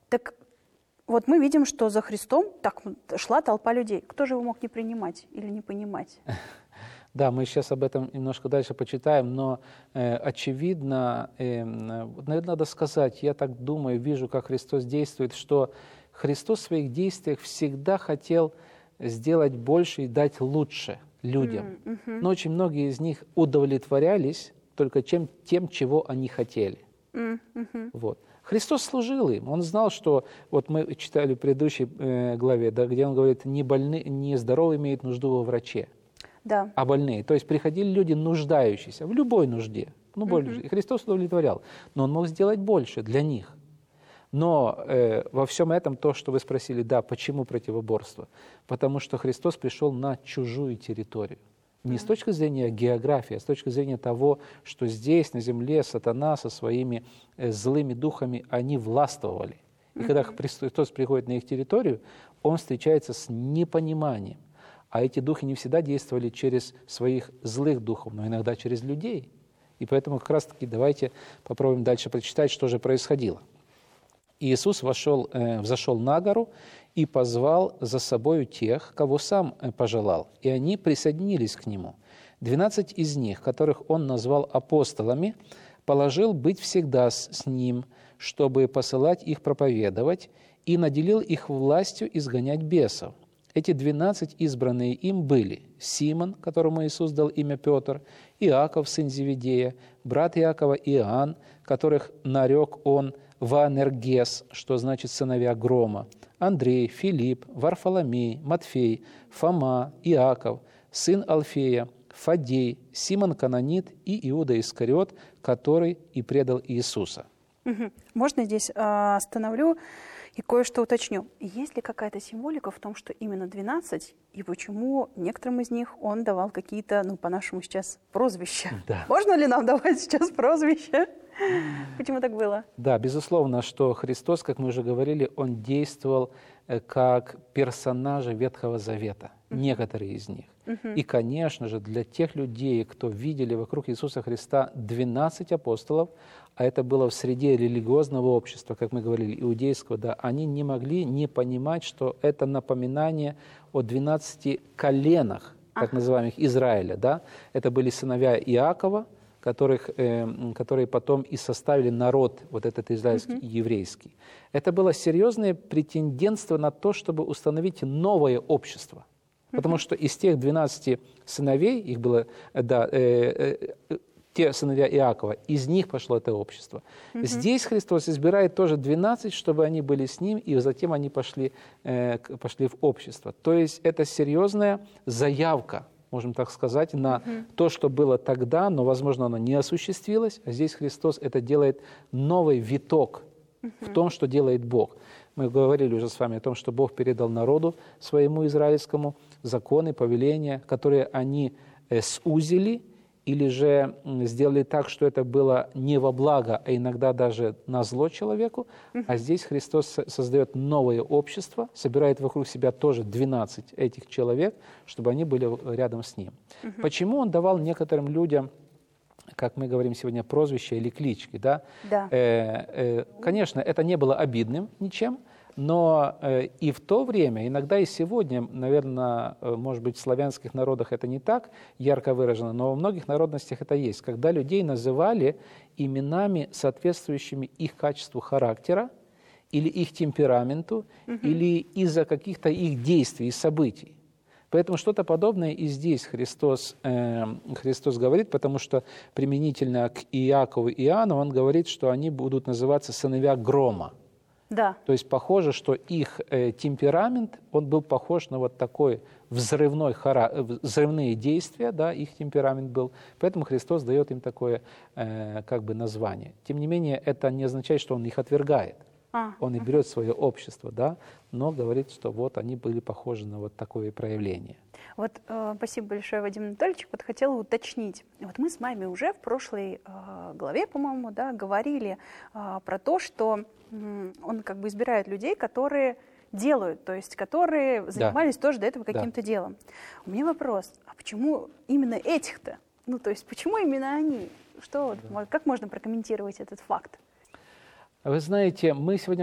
Так вот мы видим, что за Христом так шла толпа людей. Кто же его мог не принимать или не понимать? Да, мы сейчас об этом немножко дальше почитаем, но очевидно, наверное, надо сказать, я так думаю, вижу, как Христос действует, что Христос в своих действиях всегда хотел сделать больше и дать лучше людям. Но очень многие из них удовлетворялись только тем, чего они хотели. Вот. Христос служил им. Он знал, что, вот мы читали в предыдущей главе, да, где он говорит, не здоровые имеют нужду во враче, да, а больные. То есть приходили люди, нуждающиеся в любой нужде. И Христос удовлетворял. Но он мог сделать больше для них. Но во всем этом то, что вы спросили, да, почему противоборство? Потому что Христос пришел на чужую территорию. Не с точки зрения географии, а с точки зрения того, что здесь, на земле, сатана со своими злыми духами, они властвовали. И когда Христос приходит на их территорию, он встречается с непониманием. А эти духи не всегда действовали через своих злых духов, но иногда через людей. И поэтому как раз-таки давайте попробуем дальше прочитать, что же происходило. Иисус взошел на гору и позвал за собою тех, кого сам пожелал, и они присоединились к Нему. 12 из них, которых Он назвал апостолами, положил быть всегда с Ним, чтобы посылать их проповедовать, и наделил их властью изгонять бесов. Эти 12 избранные им были Симон, которому Иисус дал имя Петр, Иаков, сын Зеведея, брат Иакова Иоанн, которых нарек Он Ваанергес, что значит «сыновья грома», Андрей, Филипп, Варфоломей, Матфей, Фома, Иаков, сын Алфея, Фаддей, Симон Канонит и Иуда Искариот, который и предал Иисуса. Можно здесь остановлю и кое-что уточню. Есть ли какая-то символика в том, что именно 12, и почему некоторым из них он давал какие-то, по-нашему сейчас, прозвища? Да. Можно ли нам давать сейчас прозвища? Почему так было? Да, безусловно, что Христос, как мы уже говорили, Он действовал как персонажи Ветхого Завета, некоторые из них. И, конечно же, для тех людей, кто видели вокруг Иисуса Христа 12 апостолов, а это было в среде религиозного общества, как мы говорили, иудейского, да, они не могли не понимать, что это напоминание о 12 коленах, так называемых, Израиля. Да? Это были сыновья Иакова, которые потом и составили народ, вот этот израильский, еврейский. Это было серьезное претендентство на то, чтобы установить новое общество. Потому что из тех 12 сыновей, их было, те сыновья Иакова, из них пошло это общество. Здесь Христос избирает тоже 12, чтобы они были с Ним, и затем они пошли в общество. То есть это серьезная заявка, можем так сказать, на то, что было тогда, но, возможно, оно не осуществилось. А здесь Христос это делает новый виток в том, что делает Бог. Мы говорили уже с вами о том, что Бог передал народу своему израильскому законы, повеления, которые они сузили или же сделали так, что это было не во благо, а иногда даже на зло человеку. А здесь Христос создает новое общество, собирает вокруг себя тоже 12 этих человек, чтобы они были рядом с Ним. Почему Он давал некоторым людям, как мы говорим сегодня, прозвища или клички? Да? Да. Конечно, это не было обидным ничем, но и в то время, иногда и сегодня, наверное, может быть, в славянских народах это не так ярко выражено, но во многих народностях это есть, когда людей называли именами, соответствующими их качеству характера, или их темпераменту, или из-за каких-то их действий и событий. Поэтому что-то подобное и здесь Христос говорит, потому что применительно к Иакову и Иоанну Он говорит, что они будут называться сыновья грома. Да. То есть похоже, что их темперамент, он был похож на вот такой взрывные действия, да, их темперамент был. Поэтому Христос дает им такое название. Тем не менее, это не означает, что Он их отвергает. Он и берет свое общество, да, но говорит, что вот они были похожи на вот такое проявление. Вот спасибо большое, Вадим Анатольевич. Вот хотела уточнить. Вот мы с вами уже в прошлой главе, по-моему, да, говорили про то, что он как бы избирает людей, которые делают, то есть которые занимались тоже до этого каким-то делом. У меня вопрос, а почему именно этих-то? То есть почему именно они? Как можно прокомментировать этот факт? Вы знаете, мы сегодня